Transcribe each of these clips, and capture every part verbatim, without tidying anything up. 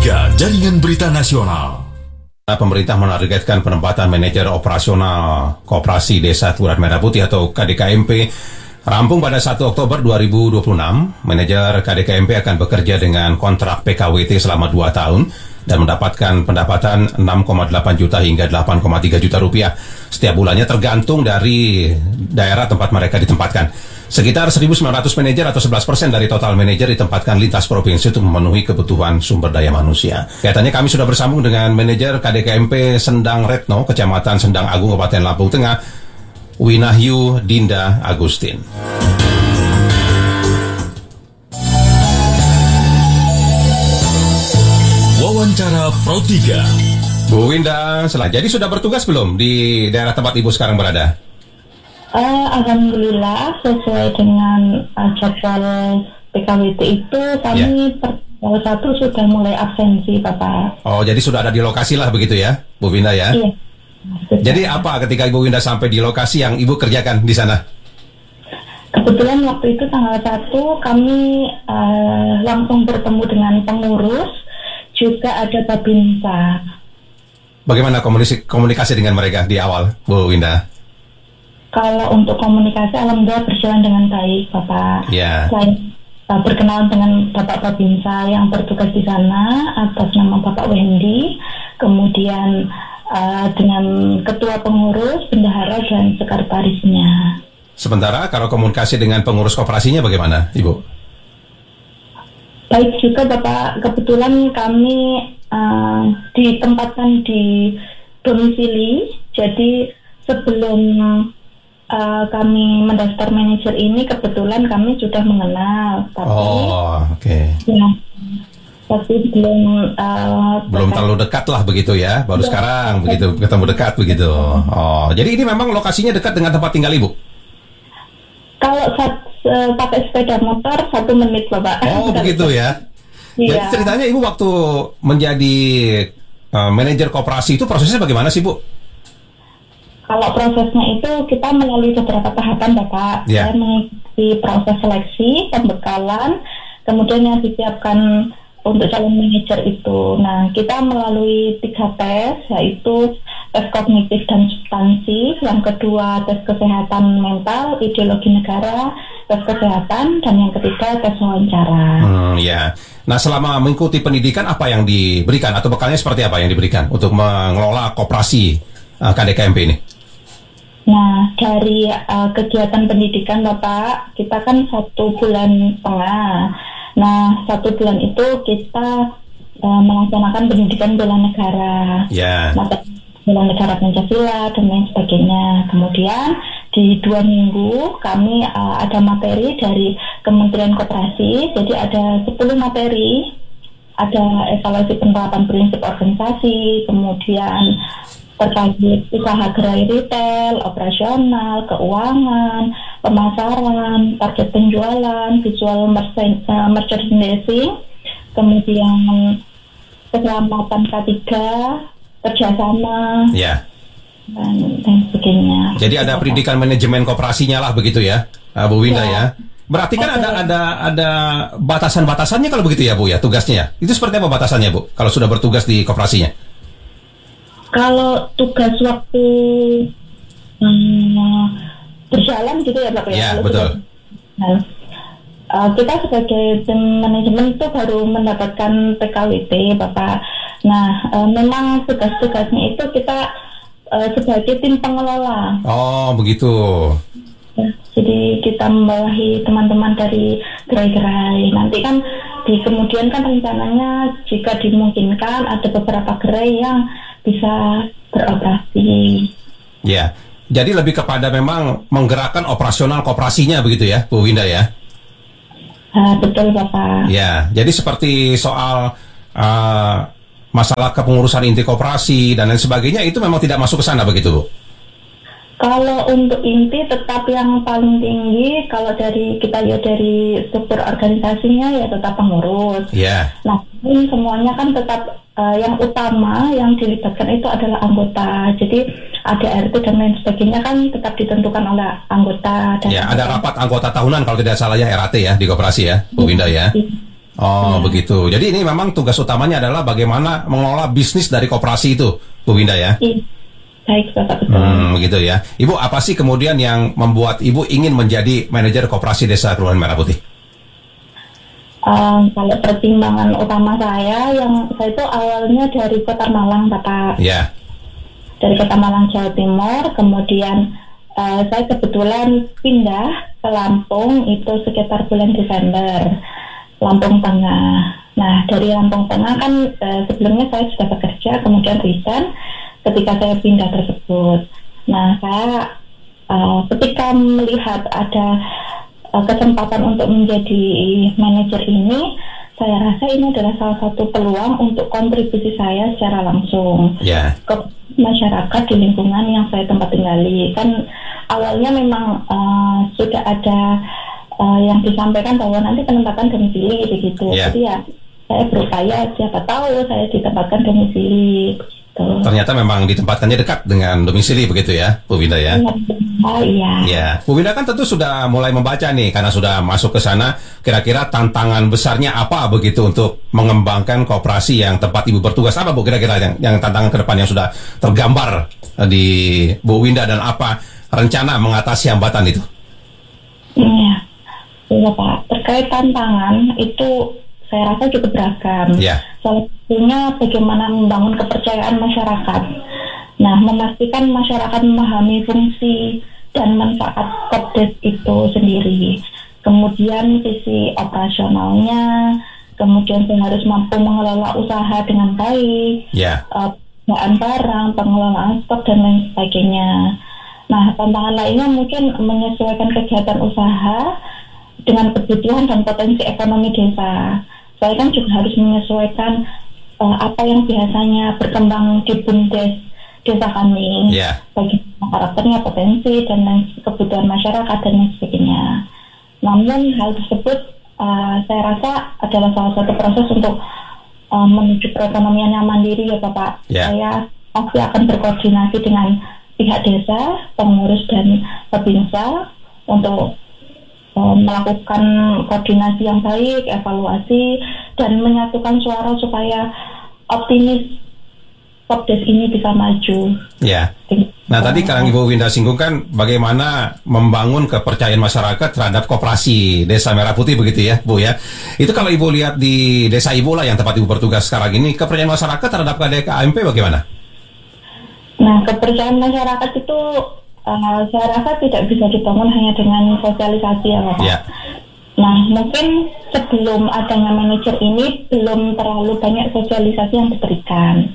tiga Jaringan Berita Nasional. Pemerintah menargetkan penempatan manajer operasional Koperasi Desa Kelurahan Merah Putih atau K D K M P rampung pada satu Oktober dua ribu dua puluh enam. Manajer K D K M P akan bekerja dengan kontrak P K W T selama dua tahun dan mendapatkan pendapatan enam koma delapan juta hingga delapan koma tiga juta rupiah setiap bulannya, tergantung dari daerah tempat mereka ditempatkan. Sekitar seribu sembilan ratus manajer atau sebelas persen dari total manajer ditempatkan lintas provinsi untuk memenuhi kebutuhan sumber daya manusia. Kaitannya kami sudah bersambung dengan manajer K D K M P Sendang Retno, Kecamatan Sendang Agung, Kabupaten Lampung Tengah, Winahyu Dinda Agustin. Wawancara Pro tiga. Bu Winda, jadi sudah bertugas belum di daerah tempat Ibu sekarang berada? Uh, Alhamdulillah, sesuai dengan uh, jadwal P K W T itu kami yeah. per tanggal satu sudah mulai absensi, Bapak. Oh, jadi sudah ada di lokasi lah begitu ya, Bu Winda ya? Iya. Jadi apa ketika Ibu Winda sampai di lokasi yang Ibu kerjakan di sana? Kebetulan waktu itu tanggal satu kami uh, langsung bertemu dengan pengurus, juga ada Babinsa. Bagaimana komunikasi, komunikasi dengan mereka di awal, Bu Winda? Kalau untuk komunikasi, alhamdulillah berjalan dengan baik, Bapak. Yeah. Saya uh, berkenalan dengan Bapak Babinsa yang bertugas di sana atas nama Bapak Wendy, kemudian uh, dengan Ketua Pengurus, Bendahara, dan Sekretarisnya. Sementara kalau komunikasi dengan pengurus koperasinya bagaimana, Ibu? Baik juga, Bapak. Kebetulan kami uh, ditempatkan di domisili, jadi sebelum Uh, kami mendaftar manajer ini kebetulan kami sudah mengenal, tapi oh, oke. Okay. Ya, tapi belum uh, belum terlalu dekat lah begitu ya, baru ya, sekarang begitu ketemu dekat begitu. Oh, jadi ini memang lokasinya dekat dengan tempat tinggal Ibu? Kalau saat, uh, pakai sepeda motor satu menit, Bapak. Oh, begitu ya. Iya. Jadi ceritanya Ibu waktu menjadi uh, manajer koperasi itu prosesnya bagaimana sih, Bu? Kalau prosesnya itu kita melalui beberapa tahapan, Bapak. Yeah. Saya mengikuti proses seleksi, pembekalan, kemudian yang disiapkan untuk calon manajer itu. Nah, kita melalui tiga tes, yaitu tes kognitif dan substansi, yang kedua tes kesehatan mental, ideologi negara, tes kesehatan, dan yang ketiga tes wawancara. Hmm, ya. Nah, selama mengikuti pendidikan apa yang diberikan atau bekalnya seperti apa yang diberikan untuk mengelola koperasi uh, K D K M P ini? Nah, dari uh, kegiatan pendidikan, Bapak, kita kan satu bulan setengah. Nah, satu bulan itu kita uh, melaksanakan pendidikan bela negara, yeah. mata bela negara Pancasila, dan lain sebagainya. Kemudian di dua minggu kami uh, ada materi dari Kementerian Koperasi, jadi ada sepuluh materi, ada evaluasi penerapan prinsip organisasi, kemudian terkait usaha gerai retail, operasional, keuangan, pemasaran, target penjualan, visual merchandising, kemudian keselamatan K tiga, kerjasama, yeah. dan, dan sebagainya. Jadi ada pendidikan manajemen koperasinya lah begitu ya, Bu Winda ya. ya. Berarti kan okay. ada ada ada batasan-batasannya kalau begitu ya, Bu ya, tugasnya. Itu seperti apa batasannya, Bu, kalau sudah bertugas di koperasinya? Kalau tugas waktu hmm, berjalan gitu ya, Bapak ya? Ya, betul. Nah, uh, kita sebagai tim manajemen itu baru mendapatkan P K W T, Bapak. Nah, uh, memang tugas-tugasnya itu kita uh, sebagai tim pengelola. Oh, begitu. Ya, jadi kita membawahi teman-teman dari gerai-gerai. Nanti kan di kemudian kan rencananya jika dimungkinkan ada beberapa gerai yang bisa beroperasi. Ya, jadi lebih kepada memang menggerakkan operasional koperasinya begitu ya, Bu Winda ya? Uh, betul, Bapak. Ya, jadi seperti soal uh, masalah kepengurusan inti koperasi dan lain sebagainya itu memang tidak masuk ke sana begitu, Bu? Kalau untuk inti tetap yang paling tinggi, kalau dari kita lihat dari struktur organisasinya ya tetap pengurus. Iya. Yeah. Nah, ini semuanya kan tetap uh, yang utama yang dilibatkan itu adalah anggota. Jadi A D R T dan lain sebagainya kan tetap ditentukan oleh anggota. Dan ya, ada rapat anggota tahunan kalau tidak salah ya, R A T ya di koperasi ya, Bu Winda ya. Oh, Ya. begitu. Jadi ini memang tugas utamanya adalah bagaimana mengelola bisnis dari koperasi itu, Bu Winda ya? Iya. Baik, Bapak, betul. Hmm, begitu ya. Ibu, apa sih kemudian yang membuat Ibu ingin menjadi manajer koperasi Desa Kelurahan Merah Putih? Uh, kalau pertimbangan utama saya, yang saya itu awalnya dari Kota Malang, Bapak. Ya. Dari Kota Malang, Jawa Timur. Kemudian uh, saya kebetulan pindah ke Lampung itu sekitar bulan Desember, Lampung Tengah. Nah, dari Lampung Tengah kan uh, sebelumnya saya sudah bekerja, kemudian resign ketika saya pindah tersebut. Nah, saya uh, ketika melihat ada uh, kesempatan untuk menjadi manajer ini, saya rasa ini adalah salah satu peluang untuk kontribusi saya secara langsung Ya. ke masyarakat di lingkungan yang saya tempat tinggali. Kan awalnya memang uh, sudah ada uh, yang disampaikan bahwa nanti penempatan domisili begitu. Ya. Jadi ya saya berupaya, siapa tahu saya ditempatkan domisili. Begitu. Ternyata memang ditempatkannya dekat dengan domisili begitu ya, Bu Winda ya? Oh iya. Ya, Bu Winda kan tentu sudah mulai membaca nih karena sudah masuk ke sana. Kira-kira tantangan besarnya apa begitu untuk mengembangkan koperasi yang tempat Ibu bertugas? Apa Bu kira-kira yang, yang tantangan ke depan yang sudah tergambar di Bu Winda dan apa rencana mengatasi hambatan itu? Iya, iya Pak. Terkait tantangan itu saya rasa cukup beragam. Ya. Salah satunya bagaimana membangun kepercayaan masyarakat. Nah, memastikan masyarakat memahami fungsi dan manfaat Kopdes itu sendiri. Kemudian sisi operasionalnya, kemudian saya harus mampu mengelola usaha dengan baik, Ya. uh, pengelolaan barang, pengelolaan stok dan lain sebagainya. Nah, tantangan lainnya mungkin menyesuaikan kegiatan usaha dengan kebutuhan dan potensi ekonomi desa. Saya kan juga harus menyesuaikan uh, apa yang biasanya berkembang di BUMDes desa kami, Ya. bagaimana karakternya, potensi dan lain kebutuhan masyarakat dan lain sebagainya. Namun hal tersebut uh, saya rasa adalah salah satu proses untuk uh, menuju perekonomian yang mandiri ya Bapak. Ya. Saya pasti akan berkoordinasi dengan pihak desa, pengurus dan Babinsa untuk uh, melakukan koordinasi yang baik, evaluasi dan menyatukan suara supaya optimis Kopdes ini bisa maju. Ya. Nah, tadi kalau Ibu Winda singgung kan bagaimana membangun kepercayaan masyarakat terhadap koperasi Desa Merah Putih begitu ya, Bu ya. Itu kalau Ibu lihat di desa Ibu lah yang tempat Ibu bertugas sekarang ini, kepercayaan masyarakat terhadap K D K M P bagaimana? Nah, kepercayaan masyarakat itu uh, saya rasa tidak bisa dibangun hanya dengan sosialisasi ya Bapak. Ya. Nah, mungkin sebelum adanya manajer ini belum terlalu banyak sosialisasi yang diberikan.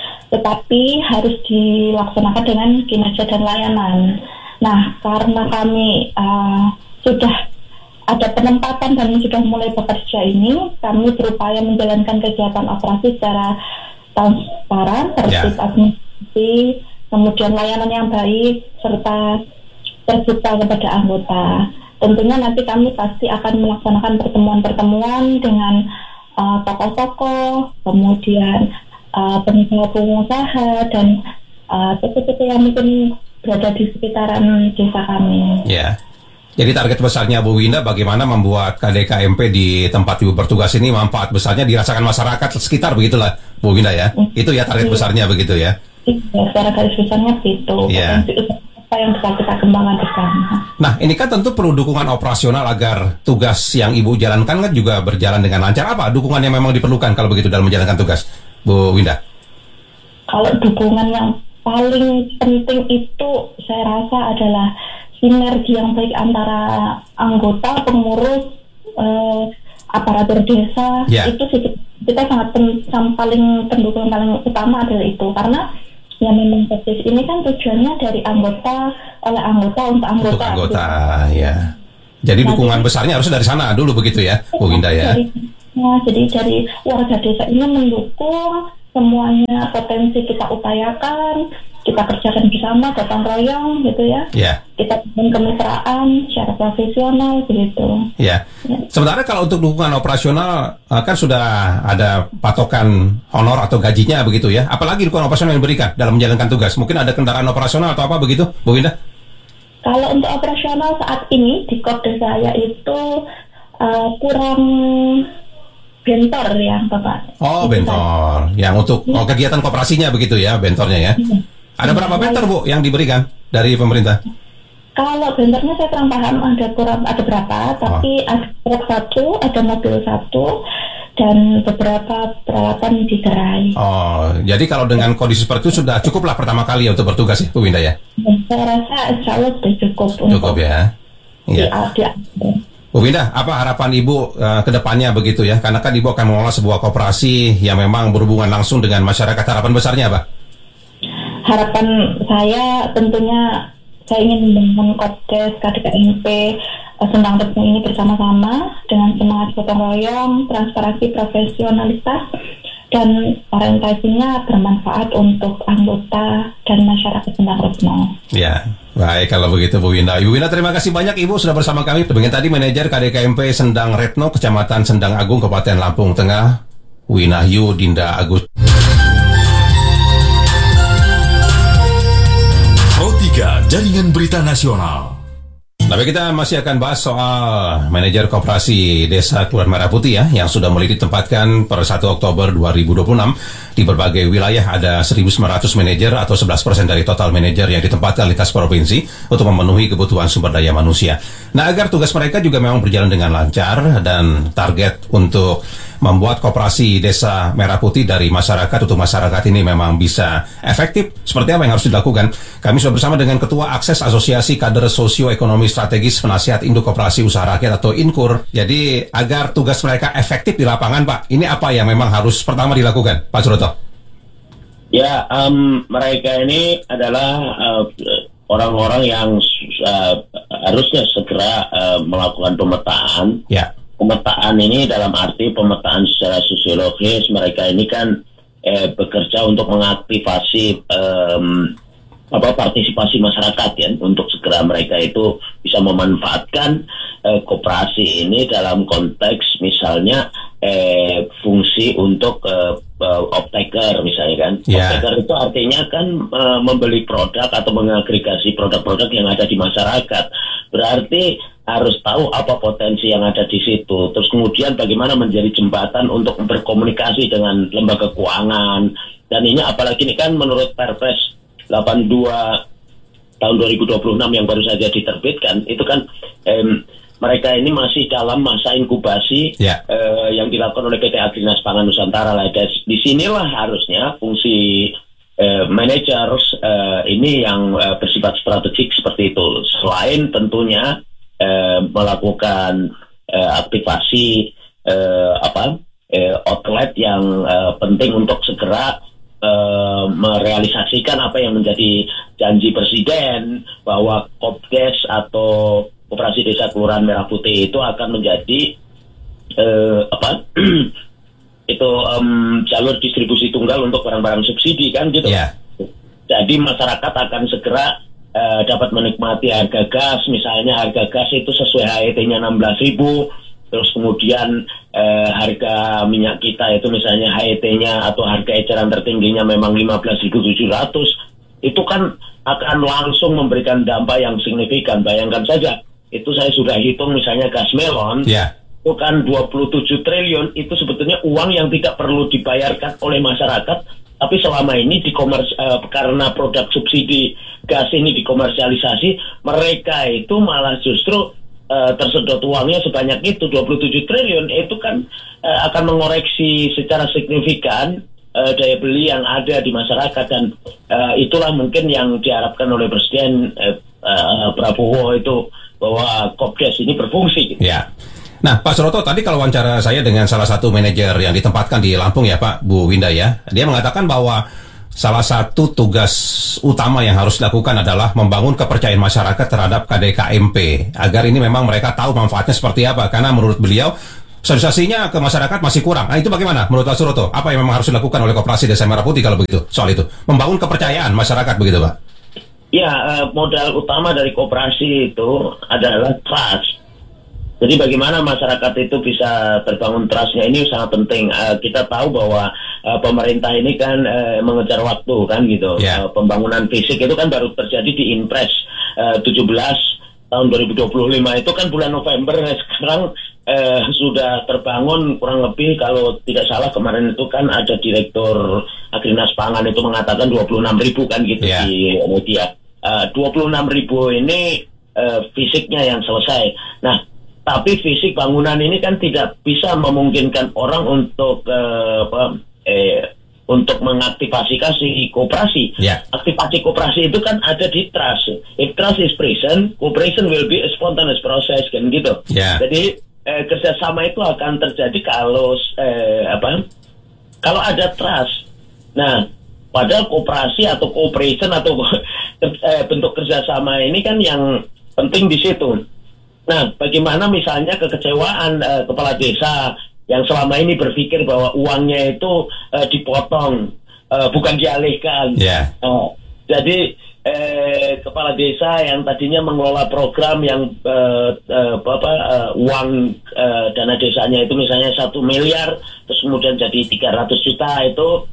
Tetapi harus dilaksanakan dengan kinerja dan layanan. Nah, karena kami uh, sudah ada penempatan dan sudah mulai bekerja ini, kami berupaya menjalankan kegiatan operasi secara transparan, tertib Ya. administrasi, kemudian layanan yang baik, serta terbuka kepada anggota. Tentunya nanti kami pasti akan melaksanakan pertemuan-pertemuan dengan uh, tokoh-tokoh, kemudian Uh, pengusaha-pengusaha dan uh, toko-toko yang mungkin berada di sekitaran desa kami. Ya. Jadi target besarnya Bu Winda bagaimana membuat K D K M P di tempat Ibu bertugas ini manfaat besarnya dirasakan masyarakat sekitar begitulah Bu Winda ya. Mm. Itu ya target besarnya begitu ya. Iya, secara garis besarnya begitu. Iya. Potensi usaha apa yang bisa kita kembangkan bersama. Nah, ini kan tentu perlu dukungan operasional agar tugas yang Ibu jalankan kan juga berjalan dengan lancar. Apa dukungan yang memang diperlukan kalau begitu dalam menjalankan tugas, Bu Winda? Kalau dukungan yang paling penting itu saya rasa adalah sinergi yang baik antara anggota, pengurus, eh, aparatur desa. Ya. Itu sih kita sangat pen, yang paling pendukung paling utama adalah itu, karena ya memang Kopdes ini kan tujuannya dari anggota oleh anggota untuk anggota. Untuk anggota, ya. Jadi Nah, dukungan jadi- besarnya harus dari sana dulu begitu ya, Bu Winda ya. Dari, nah, jadi dari warga desa ini mendukung semuanya, potensi kita upayakan, kita kerjakan bersama, gotong royong gitu ya. Ya. Kita bikin kemitraan secara profesional begitu. Ya. Ya. Sementara kalau untuk dukungan operasional eh, kan sudah ada patokan honor atau gajinya begitu ya. Apalagi dukungan operasional yang diberikan dalam menjalankan tugas. Mungkin ada kendaraan operasional atau apa begitu, Bu Winda? Kalau untuk operasional saat ini di Kopdes saya itu uh, kurang bentor ya Bapak. Oh, bentor. Yang untuk oh, kegiatan koperasinya begitu ya, bentornya ya. Iya. Ada berapa bentor, Bu, yang diberikan dari pemerintah? Kalau bentornya saya kurang paham ada kurang ada berapa, tapi oh. ada truk satu, ada mobil satu, dan beberapa peralatan digerai. Oh, jadi kalau dengan kondisi seperti itu sudah cukuplah pertama kali ya untuk bertugas ya, Bu Winda ya? Saya rasa insya Allah sudah cukup. Cukup untuk ya. Iya. Di, di, Bu Winda, apa harapan Ibu uh, ke depannya begitu ya? Karena kan Ibu akan mengelola sebuah koperasi yang memang berhubungan langsung dengan masyarakat. Harapan besarnya apa? Harapan saya tentunya saya ingin membangun Kopdes K D K M P uh, Sendang Retno ini bersama-sama dengan semangat gotong royong, transparansi, profesionalitas, dan orientasinya bermanfaat untuk anggota dan masyarakat Sendang Retno. Ya, baik kalau begitu Bu Winda. Ibu Winda, terima kasih banyak Ibu sudah bersama kami. Demikian tadi manajer K D K M P Sendang Retno, Kecamatan Sendang Agung, Kabupaten Lampung Tengah, Winahyu Dinda Agus. Pro tiga Jaringan Berita Nasional. Tapi kita masih akan bahas soal manajer koperasi Desa Kelurahan Merah Putih ya, yang sudah mulai ditempatkan per satu Oktober dua ribu dua puluh enam di berbagai wilayah. Ada seribu sembilan ratus manajer atau sebelas persen dari total manajer yang ditempatkan lintas provinsi untuk memenuhi kebutuhan sumber daya manusia. Nah, agar tugas mereka juga memang berjalan dengan lancar dan target untuk membuat koperasi Desa Merah Putih dari masyarakat untuk masyarakat ini memang bisa efektif. Seperti apa yang harus dilakukan? Kami sudah bersama dengan Ketua Akses Asosiasi Kader Sosioekonomi Strategis Penasihat Induk Koperasi Usaha Rakyat atau INKUR. Jadi agar tugas mereka efektif di lapangan, Pak, ini apa yang memang harus pertama dilakukan, Pak Suroto? Ya, um, mereka ini adalah uh, orang-orang yang uh, harusnya segera uh, melakukan pemetaan. Ya. Pemetaan ini dalam arti pemetaan secara sosiologis. Mereka ini kan eh, bekerja untuk mengaktifasi um, apa partisipasi masyarakat ya, untuk segera mereka itu bisa memanfaatkan eh, koperasi ini dalam konteks misalnya eh, fungsi untuk eh, optaker misalnya kan. Yeah. Optaker itu artinya kan eh, membeli produk atau mengagregasi produk-produk yang ada di masyarakat. Berarti harus tahu apa potensi yang ada di situ. Terus kemudian bagaimana menjadi jembatan untuk berkomunikasi dengan lembaga keuangan. Dan ini apalagi ini kan menurut Perpres delapan puluh dua tahun dua ribu dua puluh enam yang baru saja diterbitkan, itu kan em, mereka ini masih dalam masa inkubasi yeah. eh, yang dilakukan oleh P T Agrinas Pangan Nusantara. Lah. Di sinilah harusnya fungsi eh, managers eh, ini yang eh, bersifat strategik seperti itu. Selain tentunya Eh, melakukan eh, aktivasi eh, apa eh, outlet yang eh, penting untuk segera eh, merealisasikan apa yang menjadi janji Presiden bahwa Kopdes atau Koperasi Desa Kelurahan Merah Putih itu akan menjadi eh, apa itu um, jalur distribusi tunggal untuk barang-barang subsidi kan gitu. Yeah. Jadi masyarakat akan segera Uh, dapat menikmati harga gas, misalnya harga gas itu sesuai H E T-nya enam belas ribu, terus kemudian uh, harga minyak kita itu misalnya H E T-nya atau harga eceran tertingginya memang lima belas ribu tujuh ratus, itu kan akan langsung memberikan dampak yang signifikan. Bayangkan saja, itu saya sudah hitung misalnya gas melon, yeah. itu kan dua puluh tujuh triliun, itu sebetulnya uang yang tidak perlu dibayarkan oleh masyarakat. Tapi selama ini dikomers uh, karena produk subsidi gas ini dikomersialisasi, mereka itu malah justru uh, tersedot uangnya sebanyak itu dua puluh tujuh triliun. Itu kan uh, akan mengoreksi secara signifikan uh, daya beli yang ada di masyarakat, dan uh, itulah mungkin yang diharapkan oleh Presiden uh, uh, Prabowo itu, bahwa Kopdes ini berfungsi. Gitu. Ya. Nah, Pak Suroto, tadi kalau wawancara saya dengan salah satu manajer yang ditempatkan di Lampung ya, Pak, Bu Winda ya, dia mengatakan bahwa salah satu tugas utama yang harus dilakukan adalah membangun kepercayaan masyarakat terhadap K D K M P, agar ini memang mereka tahu manfaatnya seperti apa, karena menurut beliau sosialisasinya ke masyarakat masih kurang. Nah, itu bagaimana menurut Pak Suroto? Apa yang memang harus dilakukan oleh Koperasi Desa Merah Putih kalau begitu, soal itu? Membangun kepercayaan masyarakat begitu, Pak? Ya, modal utama dari koperasi itu adalah trust. Jadi bagaimana masyarakat itu bisa terbangun trustnya, ini sangat penting. Uh, kita tahu bahwa uh, pemerintah ini kan uh, mengejar waktu kan gitu. Yeah. Uh, pembangunan fisik itu kan baru terjadi di Inpres uh, tujuh belas tahun dua ribu dua puluh lima, itu kan bulan November. Nah, sekarang eh, sudah terbangun kurang lebih kalau tidak salah kemarin itu kan ada Direktur Agrinas Pangan itu mengatakan dua puluh enam ribu kan gitu yeah. di media. Uh, dua puluh enam ribu ini uh, fisiknya yang selesai. Nah, tapi fisik bangunan ini kan tidak bisa memungkinkan orang untuk uh, apa, eh, untuk mengaktifasi kasih koperasi. Yeah. Aktivasi koperasi itu kan ada di trust. If trust is present, cooperation will be a spontaneous process kan gitu. Yeah. Jadi eh, kerjasama itu akan terjadi kalau eh, apa? Kalau ada trust. Nah, padahal kooperasi atau cooperation atau eh, bentuk kerjasama ini kan yang penting di situ. Nah, bagaimana misalnya kekecewaan eh, kepala desa yang selama ini berpikir bahwa uangnya itu uh, dipotong, uh, bukan dialihkan. Yeah. Uh, jadi eh, kepala desa yang tadinya mengelola program yang uh, uh, apa, uh, uang uh, dana desanya itu misalnya satu miliar, terus kemudian jadi tiga ratus juta itu,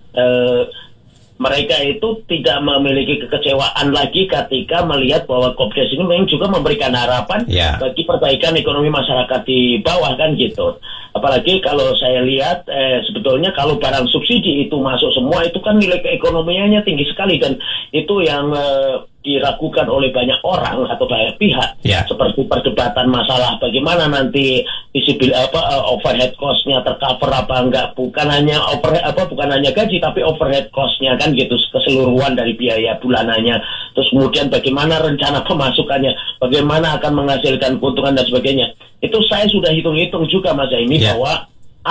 uh, mereka itu tidak memiliki kekecewaan lagi ketika melihat bahwa Kopdes ini memang juga memberikan harapan yeah. bagi perbaikan ekonomi masyarakat di bawah kan gitu. Apalagi kalau saya lihat eh, sebetulnya kalau barang subsidi itu masuk semua itu kan nilai keekonomiannya tinggi sekali dan itu yang eh, diragukan oleh banyak orang atau banyak pihak yeah. seperti perdebatan masalah bagaimana nanti visibil apa uh, overhead cost-nya tercover apa enggak, bukan hanya over apa bukan hanya gaji tapi overhead cost-nya kan gitu keseluruhan dari biaya bulanannya, terus kemudian bagaimana rencana pemasukannya, bagaimana akan menghasilkan keuntungan dan sebagainya. Itu saya sudah hitung-hitung juga Mas Zaini yeah. bahwa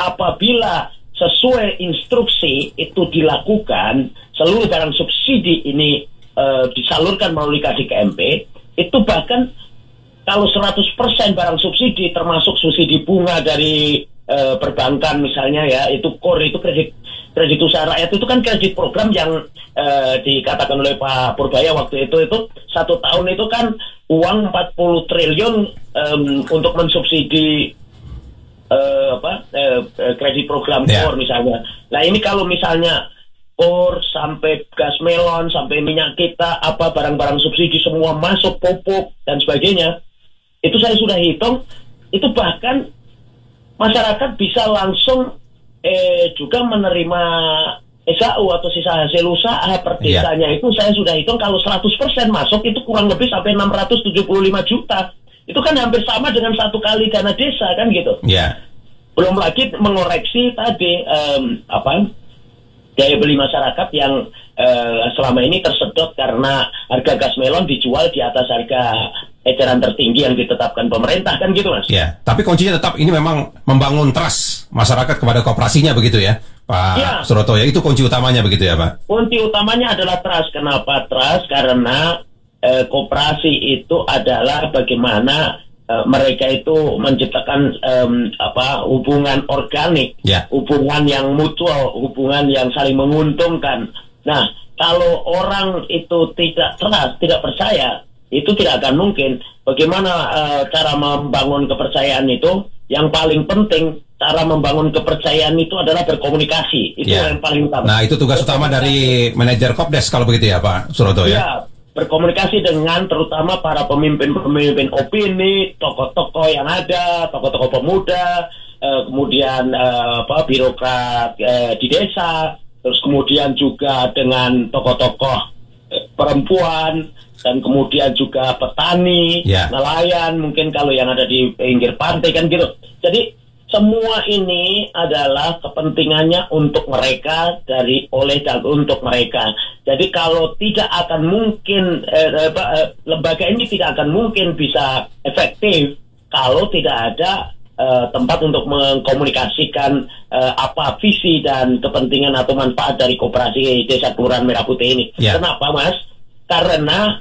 apabila sesuai instruksi itu dilakukan, seluruh barang subsidi ini Uh, disalurkan melalui K D K M P, itu bahkan kalau seratus persen barang subsidi termasuk subsidi bunga dari uh, perbankan misalnya ya, itu core itu kredit kredit usaha rakyat itu kan kredit program yang uh, dikatakan oleh Pak Purbaya waktu itu itu satu tahun itu kan uang empat puluh triliun um, untuk mensubsidi uh, apa uh, kredit program core yeah. misalnya. Nah ini kalau misalnya Or sampai gas melon, sampai minyak kita, apa barang-barang subsidi semua masuk, pupuk dan sebagainya. Itu saya sudah hitung, itu bahkan masyarakat bisa langsung eh, juga menerima S A U atau sisa hasil usaha per desanya. Yeah. Itu saya sudah hitung kalau seratus persen masuk itu kurang lebih sampai enam ratus tujuh puluh lima juta. Itu kan hampir sama dengan satu kali dana desa kan gitu. Yeah. Belum lagi mengoreksi tadi um, apa? daya beli masyarakat yang uh, selama ini tersedot karena harga gas melon dijual di atas harga eceran tertinggi yang ditetapkan pemerintah kan gitu Mas. Ya, tapi kuncinya tetap ini memang membangun trust masyarakat kepada koperasinya begitu ya, Pak ya. Suroto ya, itu kunci utamanya begitu ya Pak? Kunci utamanya adalah trust. Kenapa trust? Karena uh, koperasi itu adalah bagaimana Uh, mereka itu menciptakan um, apa hubungan organik, yeah. hubungan yang mutual, hubungan yang saling menguntungkan. Nah, kalau orang itu tidak trust, tidak percaya, itu tidak akan mungkin. Bagaimana uh, cara membangun kepercayaan itu? Yang paling penting, cara membangun kepercayaan itu adalah berkomunikasi. Itu yeah. yang paling utama. Nah, itu tugas utama dari manajer Kopdes kalau begitu ya Pak Suroto ya? Yeah. Berkomunikasi dengan terutama para pemimpin-pemimpin opini, tokoh-tokoh yang ada, tokoh-tokoh pemuda, eh, kemudian eh, apa birokrat eh, di desa, terus kemudian juga dengan tokoh-tokoh eh, perempuan, dan kemudian juga petani, yeah. nelayan, mungkin kalau yang ada di pinggir pantai kan gitu. Jadi semua ini adalah kepentingannya untuk mereka dari oleh dan untuk mereka. Jadi kalau tidak akan mungkin eh, eh, lembaga ini tidak akan mungkin bisa efektif kalau tidak ada eh, tempat untuk mengkomunikasikan eh, apa visi dan kepentingan atau manfaat dari koperasi Desa Kelurahan Merah Putih ini. Yeah. Kenapa Mas? Karena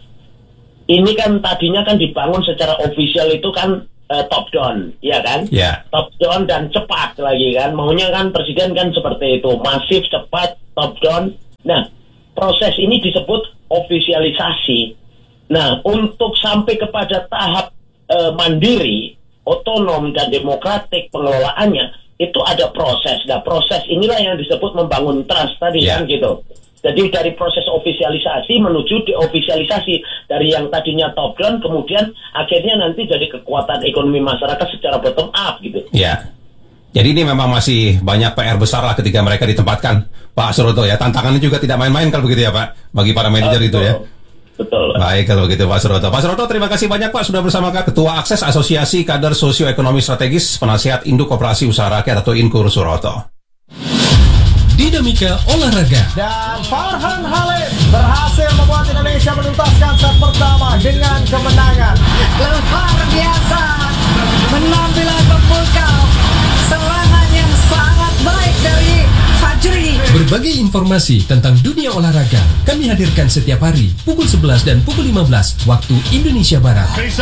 ini kan tadinya kan dibangun secara ofisial itu kan Uh, top down, ya kan? Yeah. Top down dan cepat lagi kan? Maunya kan presiden kan seperti itu, masif, cepat, top down. Nah, proses ini disebut ofisialisasi. Nah, untuk sampai kepada tahap uh, mandiri, otonom dan demokratik pengelolaannya, itu ada proses. Nah, proses inilah yang disebut membangun trust tadi yeah. kan gitu. Jadi dari proses ofisialisasi menuju deofisialisasi, dari yang tadinya top down kemudian akhirnya nanti jadi kekuatan ekonomi masyarakat secara bottom up gitu. Ya. Jadi ini memang masih banyak P R besar lah ketika mereka ditempatkan, Pak Suroto ya. Tantangannya juga tidak main-main kalau begitu ya Pak, bagi para manajer uh, itu ya. Betul. Baik kalau begitu Pak Suroto. Pak Suroto, terima kasih banyak Pak sudah bersama kami, Ketua Akses Asosiasi Kader Sosioekonomi Strategis, Penasihat Induk Koperasi Usaha Rakyat atau Inkur Suroto. Dinamika olahraga. Dan Farhan Halim berhasil membuat Indonesia menuntaskan set pertama dengan kemenangan. Luar biasa, penampilan memukau, serangan yang sangat baik dari Fajri. Berbagai informasi tentang dunia olahraga kami hadirkan setiap hari pukul sebelas dan pukul lima belas waktu Indonesia Barat.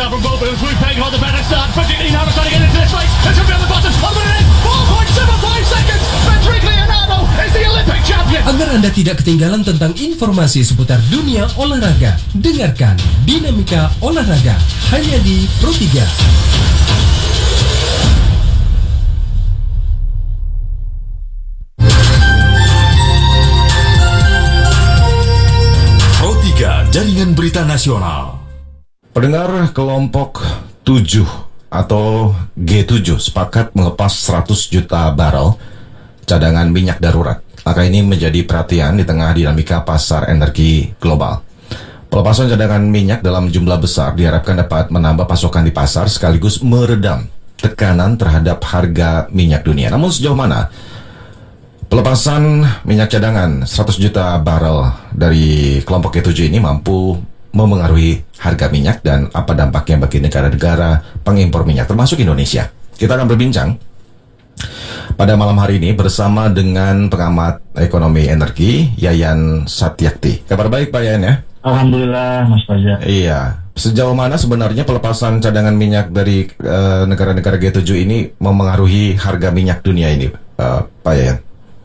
Agar Anda tidak ketinggalan tentang informasi seputar dunia olahraga, dengarkan Dinamika Olahraga hanya di Pro tiga. Pro tiga, Jaringan Berita Nasional. Pendengar, kelompok tujuh atau G tujuh sepakat melepas seratus juta barel cadangan minyak darurat. Langkah ini menjadi perhatian di tengah dinamika pasar energi global. Pelepasan cadangan minyak dalam jumlah besar diharapkan dapat menambah pasokan di pasar sekaligus meredam tekanan terhadap harga minyak dunia. Namun sejauh mana pelepasan minyak cadangan seratus juta barel dari kelompok G tujuh ini mampu memengaruhi harga minyak dan apa dampaknya bagi negara-negara pengimpor minyak termasuk Indonesia? Kita akan berbincang pada malam hari ini bersama dengan pengamat ekonomi energi Yayan Satyakti. Kabar baik Pak Yayan ya? Alhamdulillah Mas Fajar. Iya. Sejauh mana sebenarnya pelepasan cadangan minyak dari uh, negara-negara G tujuh ini memengaruhi harga minyak dunia ini, uh, Pak Yayan?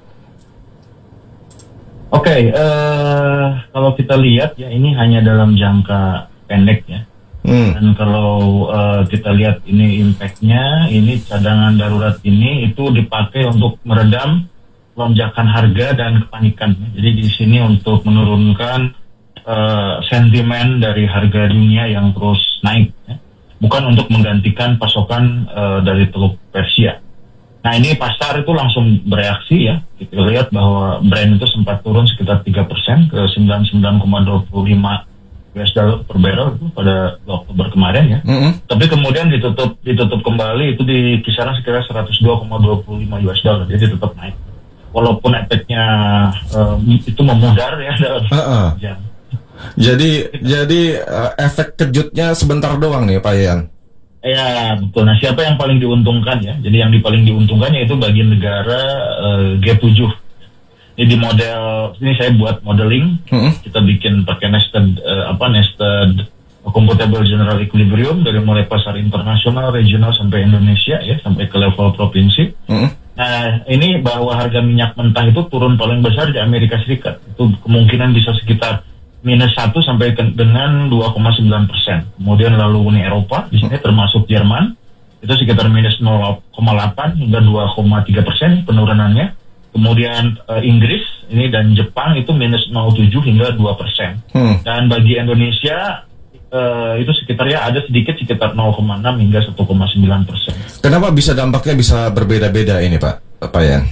Oke, okay, uh, kalau kita lihat ya ini hanya dalam jangka pendek ya. Hmm. Dan kalau uh, kita lihat ini impact-nya, ini cadangan darurat ini itu dipakai untuk meredam lonjakan harga dan kepanikan. Jadi di sini untuk menurunkan uh, sentimen dari harga dunia yang terus naik, ya. Bukan untuk menggantikan pasokan uh, dari Teluk Persia. Nah ini pasar itu langsung bereaksi ya. Kita lihat bahwa Brent itu sempat turun sekitar tiga persen ke sembilan puluh sembilan koma dua lima U S dollar per barrel itu pada Oktober kemarin ya. Mm-hmm. Tapi kemudian ditutup ditutup kembali itu di kisaran sekitar seratus dua koma dua lima U S dollar. Jadi tetap naik. Walaupun efeknya um, itu memudar ya dalam uh-uh. jam. Jadi jadi uh, efek kejutnya sebentar doang nih Pak Yan. Ya betul. Nah siapa yang paling diuntungkan ya? Jadi yang paling diuntungkan yaitu bagi negara uh, G tujuh. Ini di model ini saya buat modeling, hmm. kita bikin pakai nested uh, apa nested computable general equilibrium dari mulai pasar internasional, regional sampai Indonesia ya sampai ke level provinsi. Hmm. Nah ini bahwa harga minyak mentah itu turun paling besar di Amerika Serikat, itu kemungkinan bisa sekitar minus satu sampai ke, dengan dua koma sembilan persen. Kemudian lalu Uni Eropa di sini termasuk Jerman itu sekitar minus nol koma delapan hingga dua koma tiga persen penurunannya. Kemudian uh, Inggris ini dan Jepang itu minus nol koma tujuh hingga dua persen. Hmm. Dan bagi Indonesia uh, itu sekitar ya ada sedikit sekitar nol koma enam hingga satu koma sembilan persen. Kenapa bisa dampaknya bisa berbeda-beda ini Pak? Pak Yan?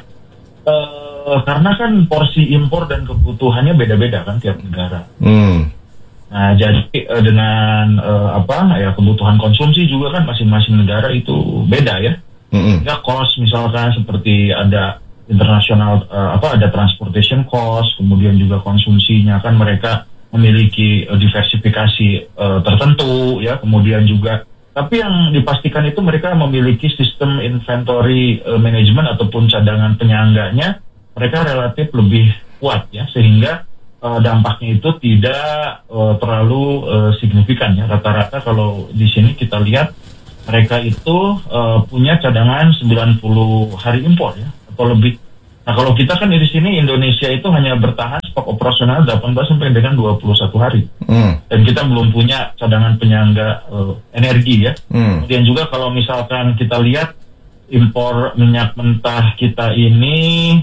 Uh, karena kan porsi impor dan kebutuhannya beda-beda kan tiap negara. Hmm. Nah jadi uh, dengan uh, apa ya kebutuhan konsumsi juga kan masing-masing negara itu beda ya. Hmm. Ya cost misalkan seperti ada internasional uh, apa ada transportation cost, kemudian juga konsumsinya kan mereka memiliki uh, diversifikasi uh, tertentu ya, kemudian juga tapi yang dipastikan itu mereka memiliki sistem inventory uh, management ataupun cadangan penyangganya mereka relatif lebih kuat ya sehingga uh, dampaknya itu tidak uh, terlalu uh, signifikan ya. Rata-rata kalau di sini kita lihat mereka itu uh, punya cadangan sembilan puluh hari impor ya atau lebih. Nah kalau kita kan di sini Indonesia itu hanya bertahan stok operasional delapan belas sampai dengan dua puluh satu hari. Hmm. Dan kita belum punya cadangan penyangga uh, energi ya. Hmm. Kemudian juga kalau misalkan kita lihat impor minyak mentah kita ini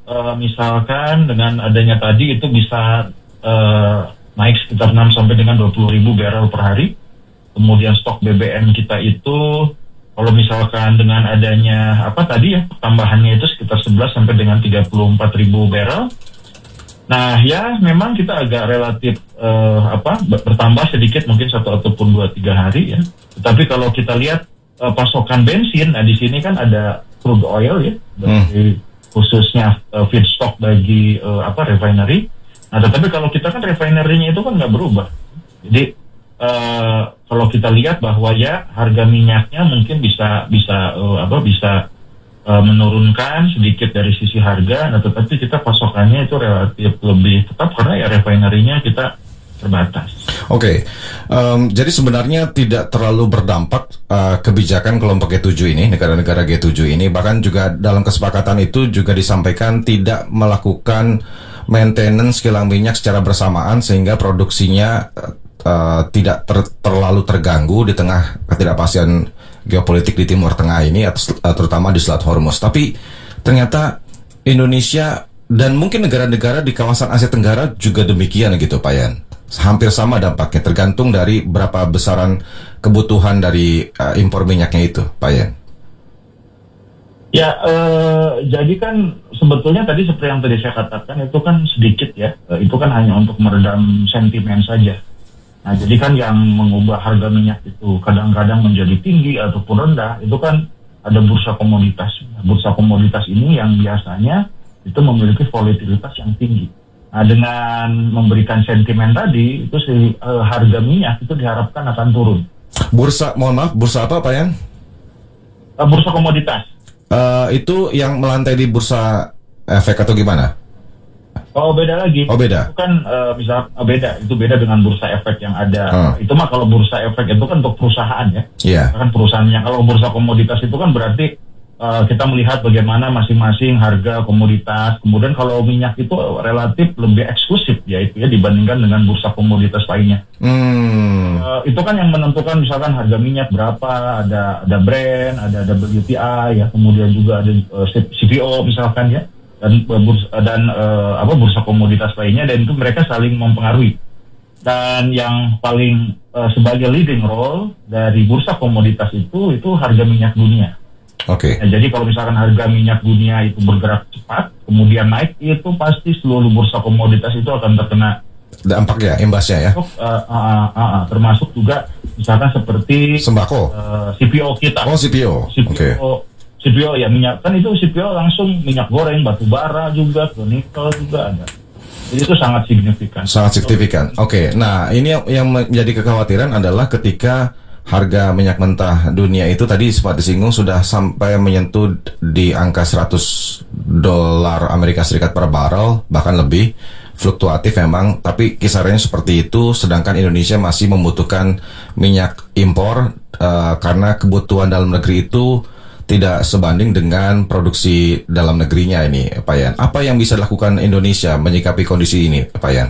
uh, misalkan dengan adanya tadi itu bisa uh, naik sekitar enam sampai dengan dua puluh ribu barrel per hari. Kemudian stok B B M kita itu kalau misalkan dengan adanya apa tadi ya tambahannya itu sekitar sebelas sampai dengan tiga puluh empat ribu barrel. Nah ya memang kita agak relatif uh, apa bertambah sedikit mungkin satu ataupun dua tiga hari ya. Tetapi kalau kita lihat uh, pasokan bensin, nah di sini kan ada crude oil ya, bagi, hmm. khususnya uh, feedstock bagi uh, apa refinery. Nah tetapi kalau kita kan refinery-nya itu kan nggak berubah. Jadi Uh, kalau kita lihat bahwa ya harga minyaknya mungkin bisa bisa uh, apa bisa uh, menurunkan sedikit dari sisi harga, nah tetapi kita pasokannya itu relatif lebih tetap karena ya refinery-nya kita terbatas. Oke, okay. um, jadi sebenarnya tidak terlalu berdampak uh, kebijakan kelompok G tujuh ini, negara-negara G tujuh ini, bahkan juga dalam kesepakatan itu juga disampaikan tidak melakukan maintenance kilang minyak secara bersamaan sehingga produksinya uh, Uh, tidak ter, terlalu terganggu di tengah ketidakpastian geopolitik di Timur Tengah ini, atau, uh, terutama di Selat Hormuz. Tapi ternyata Indonesia dan mungkin negara-negara di kawasan Asia Tenggara juga demikian gitu, Pak Yan. Hampir sama dampaknya, tergantung dari berapa besaran kebutuhan dari uh, impor minyaknya itu, Pak Yan. Ya, uh, jadi kan sebetulnya tadi seperti yang tadi saya katakan itu kan sedikit ya, uh, itu kan hanya untuk meredam sentimen saja. Nah, jadi kan yang mengubah harga minyak itu kadang-kadang menjadi tinggi ataupun rendah, itu kan ada bursa komoditas. Bursa komoditas ini yang biasanya itu memiliki volatilitas yang tinggi. Nah, dengan memberikan sentimen tadi, itu si, uh, harga minyak itu diharapkan akan turun. Bursa, mohon maaf, bursa apa Pak Yan? Uh, bursa komoditas. Uh, itu yang melantai di bursa efek atau gimana? Oh beda lagi. Oh beda. Itu kan uh, bisa uh, beda. Itu beda dengan bursa efek yang ada. Hmm. Itu mah kalau bursa efek itu kan untuk perusahaan ya. Iya. Yeah. Kan perusahaannya. Kalau bursa komoditas itu kan berarti uh, kita melihat bagaimana masing-masing harga komoditas. Kemudian kalau minyak itu relatif lebih eksklusif ya itu ya dibandingkan dengan bursa komoditas lainnya. Hmm. Uh, itu kan yang menentukan misalkan harga minyak berapa. Ada ada Brent, ada W T I ya. Kemudian juga ada uh, C P O misalkan ya. Dan bursa, dan uh, apa bursa komoditas lainnya, dan itu mereka saling mempengaruhi. Dan yang paling uh, sebagai leading role dari bursa komoditas itu itu harga minyak dunia. Oke. Okay. Nah, jadi kalau misalkan harga minyak dunia itu bergerak cepat, kemudian naik, itu pasti seluruh bursa komoditas itu akan terkena dampak ya, imbasnya ya. Uh, uh, uh, uh, uh, termasuk juga misalkan seperti sembako, uh, C P O kita. Oh C P O. C P O. Oke. Okay. C P O ya minyak kan itu C P O langsung minyak goreng, batu bara juga, nikel juga ada. Jadi itu sangat signifikan. Sangat signifikan. Oke, okay. Nah ini yang, yang menjadi kekhawatiran adalah ketika harga minyak mentah dunia itu tadi sempat disinggung sudah sampai menyentuh di angka seratus dolar Amerika Serikat per barrel, bahkan lebih fluktuatif memang. Tapi kisarannya seperti itu, sedangkan Indonesia masih membutuhkan minyak impor uh, karena kebutuhan dalam negeri itu tidak sebanding dengan produksi dalam negerinya ini, Pak Yan. Apa yang bisa dilakukan Indonesia menyikapi kondisi ini, Pak Yan?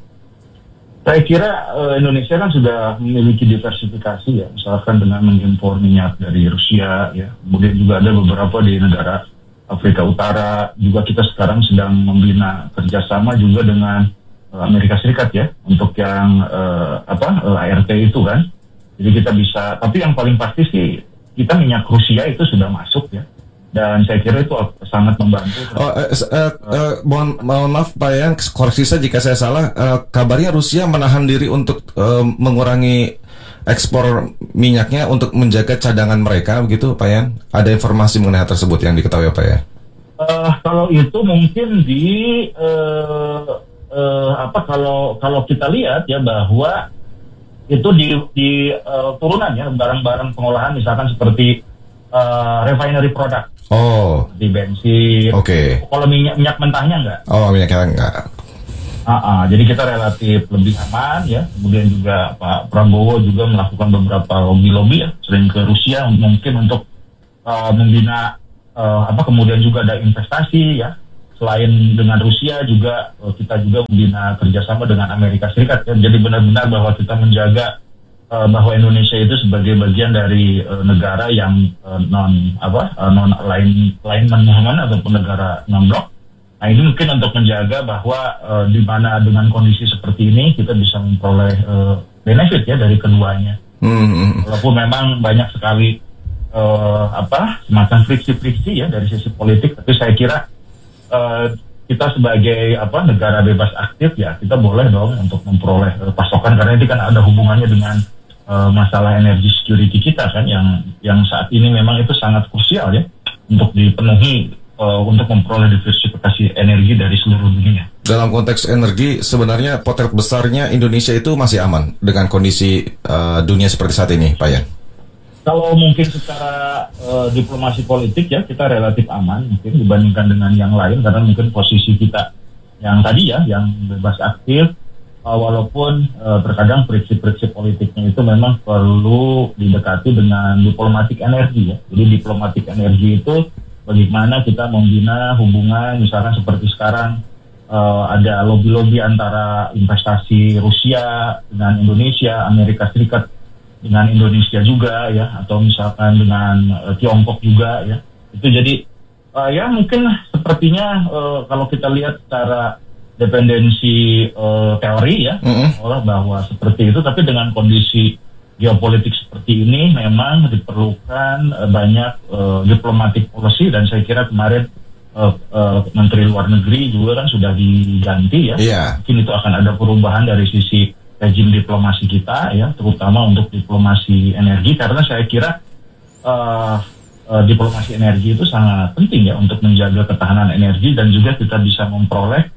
Saya kira uh, Indonesia kan sudah memiliki diversifikasi ya, misalkan dengan mengimpor minyak dari Rusia, ya. Kemudian juga ada beberapa di negara Afrika Utara. Juga kita sekarang sedang membina kerjasama juga dengan uh, Amerika Serikat ya, untuk yang uh, apa uh, A R T itu kan. Jadi kita bisa, tapi yang paling pasti sih kita minyak Rusia itu sudah masuk ya, dan saya kira itu sangat membantu. Oh, eh, eh, eh, mohon, mohon maaf Pak Yan, koreksi saya jika saya salah. Eh, kabarnya Rusia menahan diri untuk eh, mengurangi ekspor minyaknya untuk menjaga cadangan mereka, begitu Pak Yan? Ada informasi mengenai hal tersebut yang diketahui Pak Yan? Uh, kalau itu mungkin di uh, uh, apa kalau kalau kita lihat ya bahwa itu di, di uh, turunan ya barang-barang pengolahan misalkan seperti uh, refinery product. Oh. Di bensin. Oke. Okay. Kalau minyak minyak mentahnya enggak. Oh, minyaknya enggak. Uh, uh, jadi kita relatif lebih aman ya. Kemudian juga Pak Prabowo juga melakukan beberapa lobby-lobby ya, sering ke Rusia mungkin untuk uh, membina uh, apa kemudian juga ada investasi ya. Selain dengan Rusia juga kita juga membina kerjasama dengan Amerika Serikat ya. Jadi benar-benar bahwa kita menjaga uh, bahwa Indonesia itu sebagai bagian dari uh, negara yang uh, non apa uh, non lain lain menhaman ataupun negara non blok. Nah ini mungkin untuk menjaga bahwa uh, di mana dengan kondisi seperti ini kita bisa memperoleh uh, benefit ya dari keduanya. Hmm. Walaupun memang banyak sekali uh, apa semacam friksi-friksi ya dari sisi politik, tapi saya kira uh, kita sebagai apa negara bebas aktif ya kita boleh dong untuk memperoleh uh, pasokan, karena ini kan ada hubungannya dengan uh, masalah energi security kita kan yang yang saat ini memang itu sangat krusial ya untuk dipenuhi uh, untuk memperoleh diversifikasi energi dari seluruh dunia. Dalam konteks energi sebenarnya potret besarnya Indonesia itu masih aman dengan kondisi uh, dunia seperti saat ini, Pak Yan? Kalau mungkin secara uh, diplomasi politik ya kita relatif aman mungkin dibandingkan dengan yang lain, karena mungkin posisi kita yang tadi ya yang bebas aktif, uh, walaupun uh, terkadang friksi-friksi politiknya itu memang perlu didekati dengan diplomatik energi ya. Jadi diplomatik energi itu bagaimana kita membina hubungan, misalkan seperti sekarang uh, ada lobby-lobby antara investasi Rusia dengan Indonesia, Amerika Serikat dengan Indonesia juga ya, atau misalkan dengan uh, Tiongkok juga ya. Itu jadi uh, ya mungkin sepertinya uh, kalau kita lihat secara dependensi uh, teori ya, mm-hmm. orang bahwa seperti itu, tapi dengan kondisi geopolitik seperti ini memang diperlukan uh, banyak uh, diplomatic policy, dan saya kira kemarin uh, uh, Menteri Luar Negeri juga kan sudah diganti ya. Yeah. Mungkin itu akan ada perubahan dari sisi rejim diplomasi kita ya, terutama untuk diplomasi energi, karena saya kira uh, uh, diplomasi energi itu sangat penting ya untuk menjaga ketahanan energi, dan juga kita bisa memperoleh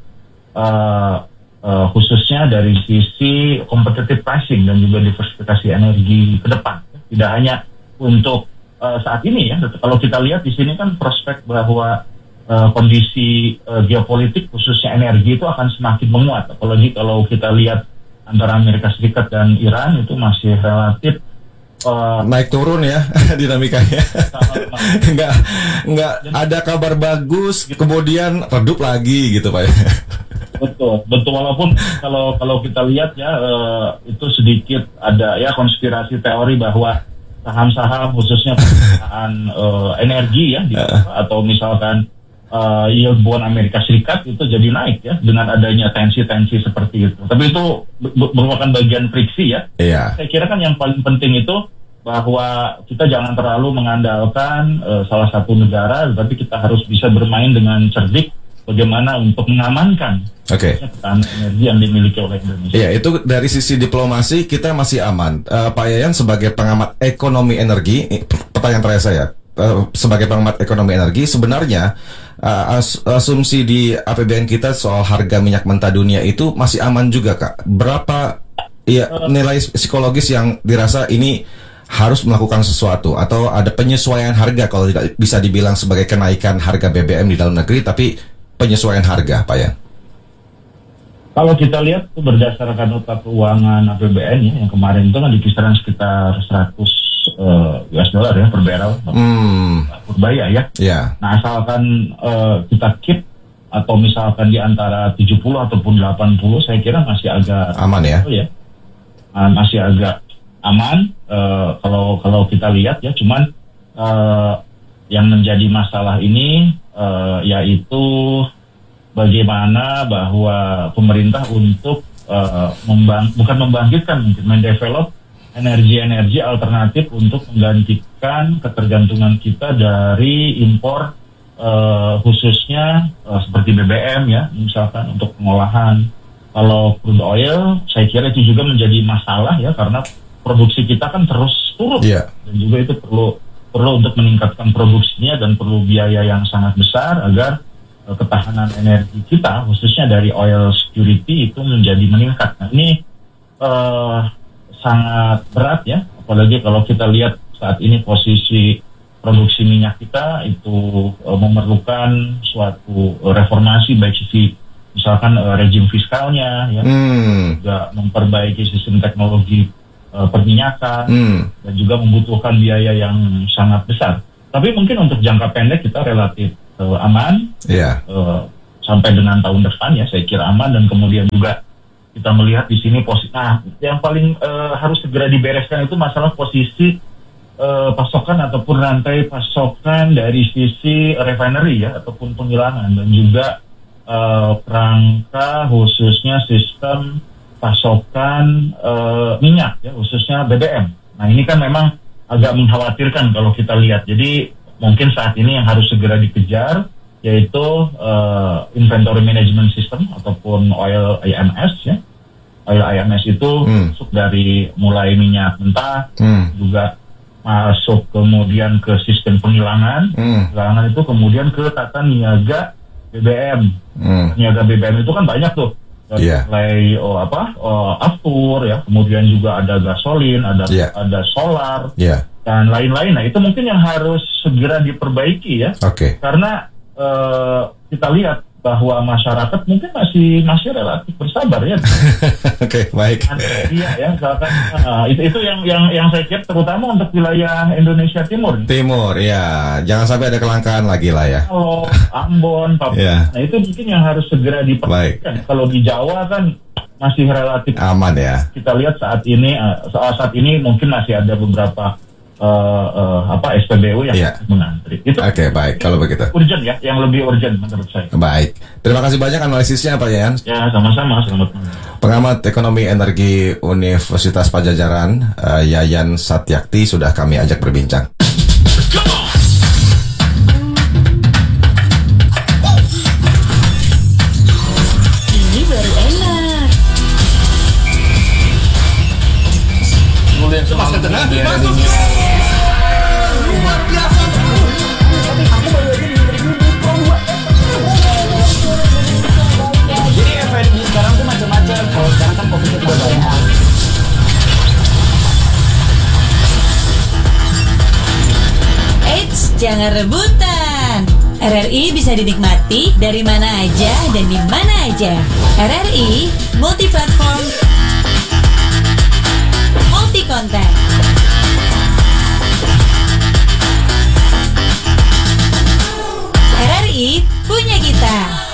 uh, uh, khususnya dari sisi competitive pricing dan juga diversifikasi energi ke depan. Tidak hanya untuk uh, saat ini ya, kalau kita lihat di sini kan prospek bahwa uh, kondisi uh, geopolitik khususnya energi itu akan semakin menguat, apalagi kalau kita lihat antara Amerika Serikat dan Iran itu masih relatif uh, naik turun ya dinamikanya. Enggak enggak ada kabar bagus kemudian redup lagi gitu Pak. Betul, betul, walaupun kalau kalau kita lihat ya uh, itu sedikit ada ya konspirasi teori bahwa saham-saham khususnya perusahaan uh, energi ya di, uh. atau misalkan Uh, yield bond Amerika Serikat itu jadi naik ya dengan adanya tensi-tensi seperti itu. Tapi itu ber- merupakan bagian friksi ya. Yeah. Saya kira kan yang paling penting itu bahwa kita jangan terlalu mengandalkan uh, salah satu negara, tapi kita harus bisa bermain dengan cerdik bagaimana untuk mengamankan okay. ketahanan energi yang dimiliki oleh Indonesia. Iya, itu dari sisi diplomasi kita masih aman. Uh, Pak Yayan sebagai pengamat ekonomi energi, pertanyaan terakhir saya. Uh, sebagai pengamat ekonomi energi, sebenarnya uh, as- asumsi di A P B N kita soal harga minyak mentah dunia itu masih aman juga, Kak? Berapa ya, nilai psikologis yang dirasa ini harus melakukan sesuatu, atau ada penyesuaian harga kalau tidak bisa dibilang sebagai kenaikan harga B B M di dalam negeri, tapi penyesuaian harga, Pak ya? Kalau kita lihat itu berdasarkan nota keuangan A P B N ya, yang kemarin itu kan di kisaran sekitar seratus Uh, U S dollar ya per barrel hmm. Purbaya ya. Yeah. Nah asalkan uh, kita keep atau misalkan di antara tujuh puluh ataupun delapan puluh, saya kira masih agak aman ya. ya. Uh, masih agak aman uh, kalau kalau kita lihat ya. Cuman uh, yang menjadi masalah ini uh, yaitu bagaimana bahwa pemerintah untuk uh, membang bukan membangkitkan mungkin mendevelop energi-energi alternatif untuk menggantikan ketergantungan kita dari impor uh, khususnya uh, seperti B B M ya, misalkan untuk pengolahan. Kalau crude oil saya kira itu juga menjadi masalah ya, karena produksi kita kan terus turun yeah. dan juga itu perlu perlu untuk meningkatkan produksinya, dan perlu biaya yang sangat besar agar uh, ketahanan energi kita khususnya dari oil security itu menjadi meningkat. Nah ini uh, sangat berat ya, apalagi kalau kita lihat saat ini posisi produksi minyak kita itu uh, memerlukan suatu uh, reformasi baik sisi misalkan uh, rejim fiskalnya ya, hmm. juga memperbaiki sistem teknologi uh, perminyakan hmm. dan juga membutuhkan biaya yang sangat besar. Tapi mungkin untuk jangka pendek kita relatif uh, aman yeah. uh, sampai dengan tahun depan ya, saya kira aman, dan kemudian juga kita melihat di sini posisi, nah yang paling uh, harus segera dibereskan itu masalah posisi uh, pasokan ataupun rantai pasokan dari sisi refinery ya, ataupun penghilangan, dan juga uh, kerangka khususnya sistem pasokan uh, minyak ya, khususnya B B M. Nah ini kan memang agak mengkhawatirkan kalau kita lihat. Jadi mungkin saat ini yang harus segera dikejar yaitu uh, inventory management system ataupun oil I M S ya. Oil I M S itu hmm. masuk dari mulai minyak mentah hmm. juga masuk kemudian ke sistem penghilangan, hmm. penghilangan itu kemudian ke tata niaga B B M. Hmm. Niaga B B M itu kan banyak tuh, dari yeah. mulai oh apa, oh, aftur ya, kemudian juga ada gasolin, ada yeah. ada solar yeah. dan lain-lain. Nah itu mungkin yang harus segera diperbaiki ya, okay. karena uh, kita lihat bahwa masyarakat mungkin masih masih relatif bersabar ya. Oke, okay, baik. Iya ya, misalkan uh, itu itu yang yang yang saya kira terutama untuk wilayah Indonesia Timur. Timur, ya, jangan sampai ada kelangkaan lagi lah ya. Kalau Ambon, Papua, yeah. nah itu mungkin yang harus segera diperhatikan. Kalau di Jawa kan masih relatif aman ya. Kita lihat saat ini uh, saat ini mungkin masih ada beberapa Uh, uh, apa S P B U yang yeah. mengantri. Itu oke, okay, baik kalau begitu. Urgent ya, yang lebih urgent menurut saya. Baik. Terima kasih banyak analisisnya Pak Yayan. Ya, sama-sama. Selamat malam. Pengamat Ekonomi Energi Universitas Padjadjaran, uh, Yayan Satyakti sudah kami ajak berbincang. Ini baru enak. Mas ketengah, masuk luar biasa. Aku baru aja interview di Pro dua. Jadi F and B sekarang tuh macam-macam. Kalau sekarang kan fokusnya ke banyak. Eits, jangan rebutan. R R I bisa dinikmati dari mana aja dan di mana aja. R R I multi platform, multi konten. R R I punya kita.